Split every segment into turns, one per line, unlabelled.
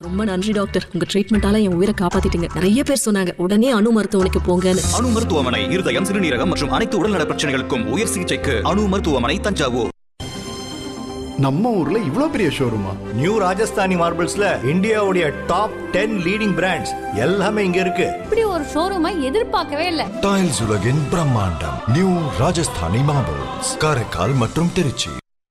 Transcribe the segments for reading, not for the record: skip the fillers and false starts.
ரொம்ப நன்றி டாக்டர், உங்க ட்ரீட்மெண்டால என் உயிரை காப்பாத்திட்டீங்க. நிறைய பேர் சொன்னாங்க உடனே அணு மருத்துவமனைக்கு போங்கன்னு.
அணு மருத்துவமனை இருதயம், சிறுநீரகம் மற்றும் அனைத்து உடல்நல பிரச்சனைகளுக்கும் உயர் சிகிச்சைக்கு அணு மருத்துவமனை, தஞ்சாவூர்.
நம்ம ஊர்ல இவ்ளோ பெரிய ஷோரூமா?
நியூ ராஜஸ்தானி மார்பிள்ஸ்ல இந்தியாவுடைய டாப் 10 லீடிங் பிராண்ட்ஸ் எல்லாமே இங்க இருக்கு.
இப்படி ஒரு ஷோரூமை எதிர்பார்க்கவே இல்ல.
டைல்ஸ் உலகின் பிரம்மாண்டம் நியூ ராஜஸ்தானி மார்பிள்ஸ், காரைக்கால் மற்றும் திருச்சி.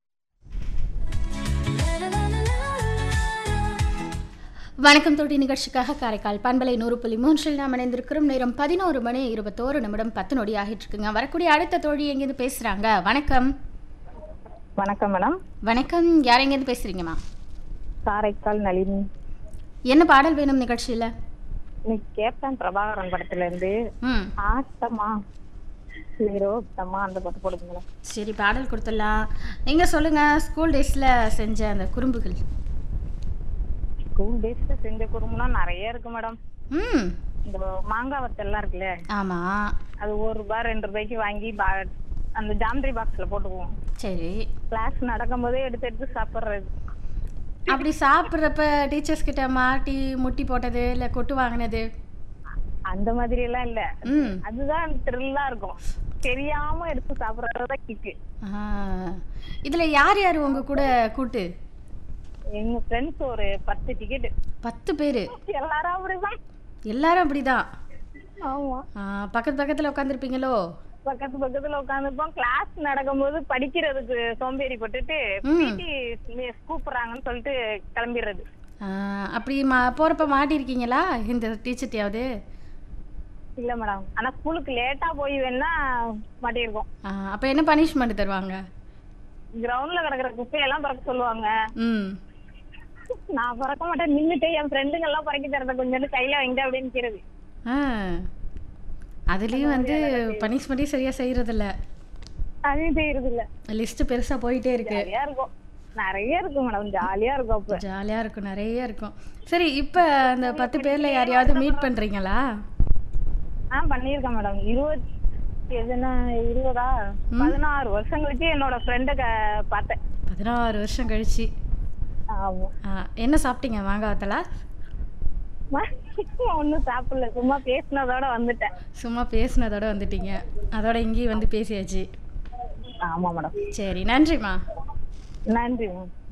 வணக்கம் தோட்டி நிகழ்ச்சிக்காக காரைக்கால் பண்பலை 100.3 நாம் இணைந்திருக்கிறோம். நேரம் 11:21 10 நொடி ஆகிட்டு இருக்குங்க. வரக்கூடிய அடுத்த தோழி எங்கேருந்து பேசுறாங்க? வணக்கம்.
வணக்கம் மேடம்.
வணக்கம், யார் எங்கேருந்து பேசுறீங்கம்மா?
காரைக்கால் நளினி.
என்ன பாடல் வேணும் நிகழ்ச்சியில?
இன்னைக்கு கேப்டன் பிரபாகரன் படத்துல இருந்து ஆட்டமா ஹீரோட்டமா அந்த பாட்டு போடுங்க.
சரி, பாடல் கொடுத்துடலாம். நீங்க சொல்லுங்க, ஸ்கூல் டேஸ்ல செஞ்ச அந்த குறும்புகள்.
ஸ்கூல் டேஸ்ல செஞ்ச குறும்புனா நிறைய இருக்கு மேடம். இந்த மாங்காய் வத்தெல்லாம் இருக்குல்ல,
ஆமா,
அது ₹1 ₹2 வாங்கி அந்த ஜாமெட்ரி பாக்ஸ்ல போட்டுக்குவோம்.
சரி,
கிளாஸ் நடக்கும் போதே எடுத்து எடுத்து சாப்பிடுறது.
அப்படி சாப்பிட்றப்ப டீச்சர்ஸ் கிட்ட மாட்டி முட்டி போட்டது இல்ல கொட்டு வாங்கினது
அந்த மாதிரி எல்லாம் இல்ல. அதுதான் த்ரில்லா இருக்கும். தெரியாம எடுத்து சாப்பிடுறதுதான் கிக்கு.
இதுல யார் யாரு உங்க கூட கூட்டு?
எங்க ஃப்ரெண்ட்ஸ் ஒரு 10 டிக்கெட்.
10 பேரு?
எல்லாரும் அப்படிதான்.
எல்லாரும் அப்படிதான்?
ஆமா.
பக்கத்து பக்கத்துல உட்காந்துருப்பீங்களோ?
பக்கத்து பக்கத்துல உட்காந்துருப்போம். கிளாஸ் நடக்கும்போது படிக்கிறதுக்கு சோம்பேறி பட்டுட்டு பிடி கூப்பிடுறாங்கன்னு சொல்லிட்டு கிளம்பிடுறது.
அப்படி போறப்ப மாட்டிருக்கீங்களா இந்த டீச்சர்ட்டையாவது?
இல்ல மேடம், ஆனா ஸ்கூலுக்கு லேட்டா போய் வேணா மாட்டிருக்கோம்.
அப்ப என்ன பனிஷ்மெண்ட் தருவாங்க?
கிரவுண்ட்ல கிடக்குற குப்பையெல்லாம் பறக்க சொல்லுவாங்க. நான் பறக்க மாட்டேன், நின்னுட்டு என் ஃப்ரெண்டுங்க எல்லாம் பறக்கி தரத கொஞ்சம் கையில வாங்கிட்டு அப்படின்னு நிக்கிறது.
அதுலயும் வந்து பனிஷ்மெண்டே சரியா செய்யறது இல்ல.
அதையும் செய்யறது இல்ல.
லிஸ்ட் பெருசா போயிட்டே இருக்கு.
நிறைய இருக்கு மேடம், ஜாலியா இருக்கும். அப்ப
ஜாலியா இருக்கும், நிறைய இருக்கும். சரி, இப்ப அந்த 10 பேர்ல யாரையாவது மீட் பண்றீங்களா?
பண்ணிருக்கேன் மேடம். 16 வருஷம் கழிச்சு என்னோட ஃப்ரெண்ட பார்த்தேன்.
16 வருஷம் கழிச்சு?
ஆமா.
என்ன சாப்பிட்டீங்க? மாங்காவத்தலா?
ஒன்னும் சாப்பிடல, சும்மா பேசினதோட வந்துட்டேன்.
சும்மா பேசினதோட வந்துட்டீங்க, அதோட இங்கேயும் வந்து பேசியாச்சு.
ஆமா மேடம்.
சரி, நன்றிம்மா.
நன்றி மேம்.